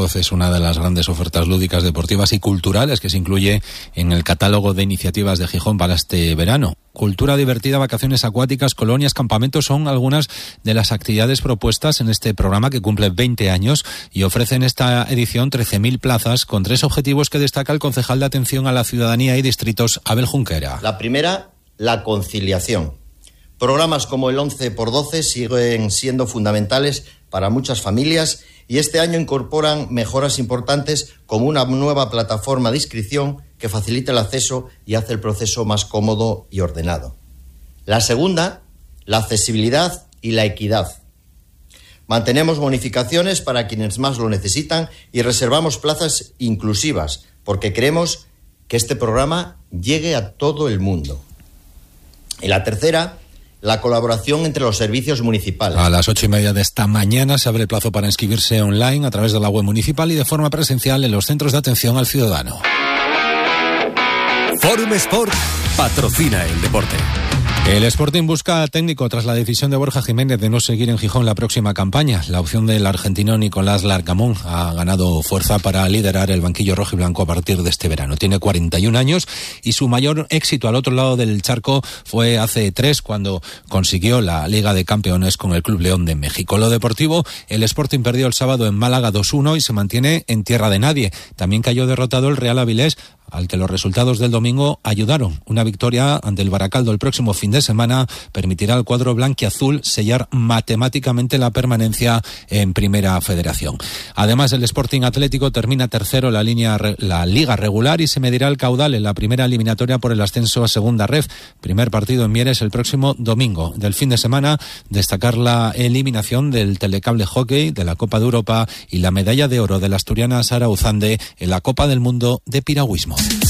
Es una de las grandes ofertas lúdicas, deportivas y culturales que se incluye en el catálogo de iniciativas de Gijón para este verano. Cultura divertida, vacaciones acuáticas, colonias, campamentos son algunas de las actividades propuestas en este programa que cumple 20 años y ofrece en esta edición 13.000 plazas con 3 objetivos que destaca el concejal de Atención a la Ciudadanía y Distritos, Abel Junquera. La primera, la conciliación. Programas como el 11x12 siguen siendo fundamentales para muchas familias y este año incorporan mejoras importantes como una nueva plataforma de inscripción que facilita el acceso y hace el proceso más cómodo y ordenado. La segunda, la accesibilidad y la equidad. Mantenemos bonificaciones para quienes más lo necesitan y reservamos plazas inclusivas porque creemos que este programa llegue a todo el mundo. Y la tercera, la colaboración entre los servicios municipales. A las 8:30 de esta mañana se abre el plazo para inscribirse online a través de la web municipal y de forma presencial en los centros de atención al ciudadano. Forum Sport patrocina el deporte. El Sporting busca técnico tras la decisión de Borja Jiménez de no seguir en Gijón la próxima campaña. La opción del argentino Nicolás Larcamón ha ganado fuerza para liderar el banquillo rojo y blanco a partir de este verano. Tiene 41 años y su mayor éxito al otro lado del charco fue hace 3 cuando consiguió la Liga de Campeones con el Club León de México. Lo deportivo, el Sporting perdió el sábado en Málaga 2-1 y se mantiene en tierra de nadie. También cayó derrotado el Real Avilés, al que los resultados del domingo ayudaron. Una victoria ante el Baracaldo el próximo fin de semana permitirá al cuadro blanquiazul sellar matemáticamente la permanencia en Primera Federación. Además, el Sporting Atlético termina tercero en la Liga regular y se medirá el caudal en la primera eliminatoria por el ascenso a Segunda Ref. Primer partido en Mieres el próximo domingo. Del fin de semana, destacar la eliminación del Telecable Hockey, de la Copa de Europa y la medalla de oro de la asturiana Sara Uzande en la Copa del Mundo de Piragüismo.